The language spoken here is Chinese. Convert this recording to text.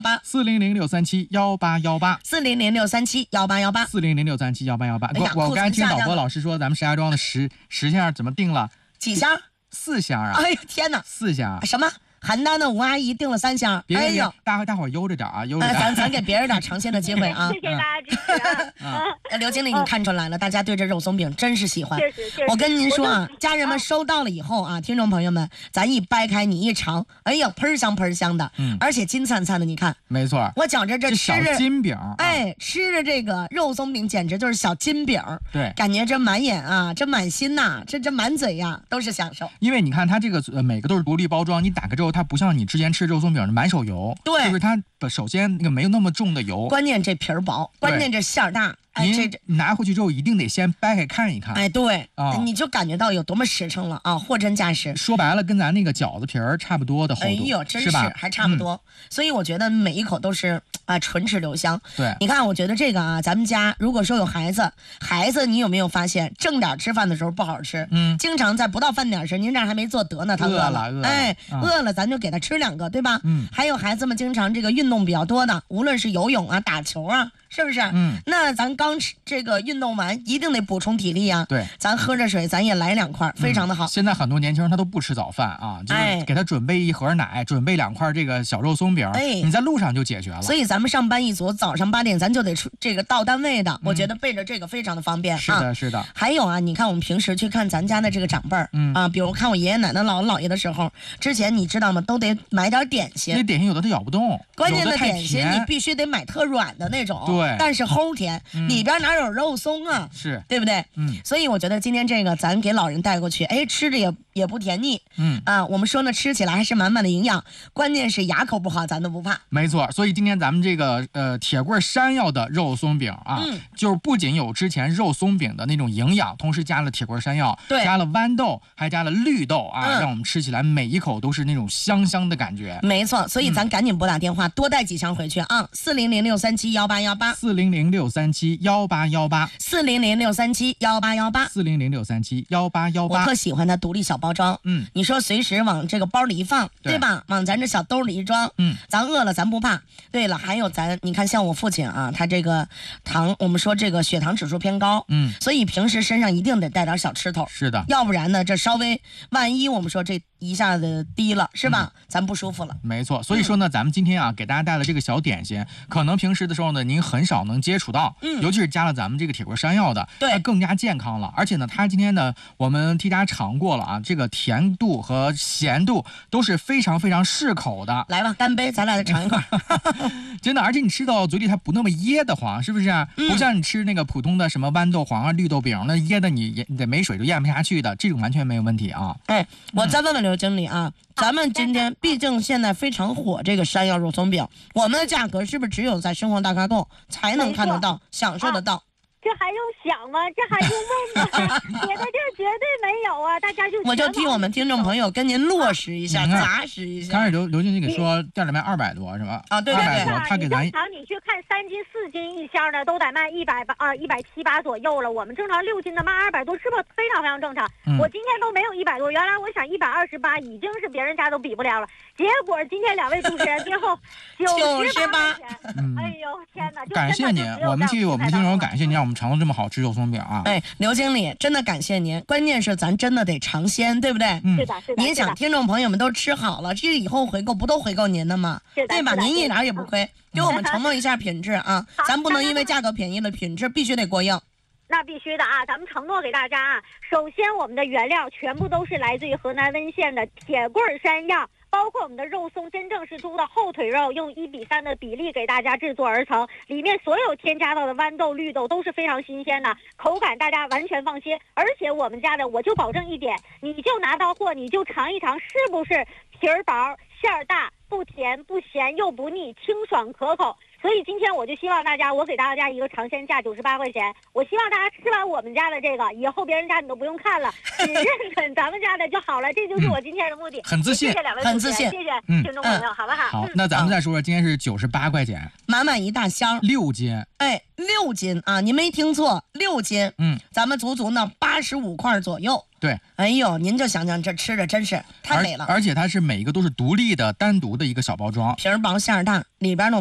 400-637-1818，400-637-1818，400-637-1818，400-637-1818。我刚才听导播老师说，咱们石家庄的十箱怎么定了？ 几箱 ？4箱啊！ 哎呦天哪 ，4箱！ 什么？邯郸的吴阿姨订了3箱。 哎呦，大伙悠着点啊，悠着点。 咱给别人点尝鲜的机会啊！ 谢谢大家支持啊！ 刘经理，你看出来了，大家对这肉松饼真是喜欢。 确实。 我跟您说啊，家人们收到了以后啊，听众朋友们，咱一掰开你一尝，哎呀，喷香喷香的，而且金灿灿的，你看。 没错。 我觉着这吃着小金饼， 哎，吃着这个肉松饼简直就是小金饼。 对， 感觉这满眼啊，这满心呐，这满嘴呀，都是享受。 因为你看它这个每个都是独立包装，你打开之后，它不像你之前吃肉松饼的满手油， 对， 就是它首先那个没有那么重的油， 关键这皮儿薄，关键这馅儿大。哎， 这拿回去之后一定得先掰开看一看。 哎，对，你就感觉到有多么实诚了啊，货真价实。 说白了，跟咱那个饺子皮儿差不多的厚度。 哎呦，真是还差不多。所以我觉得每一口都是唇齿留香。 对， 你看，我觉得这个啊，咱们家如果说有孩子，你有没有发现，正点吃饭的时候不好吃？经常在不到饭点时，您这还没做得呢，他饿了，哎，饿了咱就给他吃2个，对吧？还有孩子们经常这个运动比较多的，无论是游泳啊、打球啊。是不是？那咱刚吃这个运动完，一定得补充体力啊。 对， 咱喝着水，咱也来2块，非常的好。 现在很多年轻人他都不吃早饭啊，就是给他准备1盒奶，准备2块这个小肉松饼，你在路上就解决了。 所以咱们上班一族，早上8点咱就得出这个到单位的，我觉得备着这个非常的方便。 是的，是的。 还有啊，你看我们平时去看咱家的这个长辈儿，比如看我爷爷奶奶、姥姥姥爷的时候，之前你知道吗？都得买点点心。 那点心有的他咬不动， 关键的点心你必须得买特软的那种。 对。 但是齁甜，里边哪有肉松啊？ 是对不对？所以我觉得今天这个咱给老人带过去，哎，吃着也不甜腻。我们说呢，吃起来还是满满的营养，关键是牙口不好，咱都不怕。 没错，所以今天咱们这个铁棍山药的肉松饼啊，就是不仅有之前肉松饼的那种营养，同时加了铁棍山药，加了豌豆，还加了绿豆啊，让我们吃起来每一口都是那种香香的感觉。 没错，所以咱赶紧拨打电话，多带几箱回去啊 ！400-637-1818，400-637-1818，400-637-1818， 我特喜欢它独立小包装。你说随时往这个包里一放，对吧？往咱这小兜里一装，咱饿了咱不怕。对了，还有你看像我父亲啊，他这个我们说这个血糖指数偏高，所以平时身上一定得带点小吃头。 是的， 要不然呢，这稍微万一我们说这一下子低了，是吧？咱不舒服了。 没错，所以说呢，咱们今天啊，给大家带了这个小点心，可能平时的时候呢，您很少能接触到，尤其是加了咱们这个铁棍山药的，它更加健康了。而且呢，它今天呢，我们替大家尝过了啊，这个甜度和咸度都是非常非常适口的。 来吧，干杯，咱俩再尝一块。 真的，而且你吃到嘴里它不那么噎得慌，是不是？不像你吃那个普通的什么豌豆黄啊、绿豆饼，那噎的你得没水都咽不下去的，这种完全没有问题啊。 哎，我再问问刘经理啊，咱们今天毕竟现在非常火这个山药肉松饼，我们的价格是不是只有在生活大咖购才能看得到、享受得到？ 这还用想吗？这还用问吗？别的地儿绝对没有啊！大家我就替我们听众朋友跟您落实一下、砸实一下。 刚才刘经理给说店里卖200多是吧？ 啊，对对对， 他给咱正常你去看3斤4斤一箱的都得卖170-180左右了，我们正常6斤的卖200多，是不是非常非常正常？我今天都没有100多，原来我想128已经是别人家都比不了了，结果今天2位主持人最后98块钱。哎呦天哪！ 感谢您，我们替我们听众感谢您，让我们尝到这么好吃肉松饼啊！ 哎，刘经理真的感谢您，关键是咱真的得尝鲜，对不对？ 是的，是的。 您想听众朋友们都吃好了，这以后回购不都回购您的吗？对吧？您一点也不亏，给我们承诺一下品质啊！咱不能因为价格便宜了，品质必须得过硬。 那必须的啊！咱们承诺给大家啊，首先我们的原料全部都是来自于河南温县的铁棍山药。包括我们的肉松真正是猪的后腿肉，用1:3的比例给大家制作而成，里面所有添加到的豌豆、绿豆都是非常新鲜的，口感大家完全放心。而且我们家的我就保证一点，你就拿到货，你就尝一尝，是不是皮儿薄、馅儿大，不甜不咸又不腻，清爽可口。所以今天我就希望大家，我给大家一个尝鲜价98块钱，我希望大家吃完我们家的这个以后，别人家你都不用看了，只认准咱们家的就好了，这就是我今天的目的。 很自信， 谢谢两位很自信， 谢谢听众朋友，好不好？ 好，那咱们再说说，今天是98块钱， 满满一大箱 ，6斤， 哎，6斤啊，您没听错，6斤，咱们足足呢85块左右。 对， 哎呦，您就想想这吃着真是太美了。 而且它是每一个都是独立的、单独的一个小包装， 皮儿薄馅儿大，里边呢。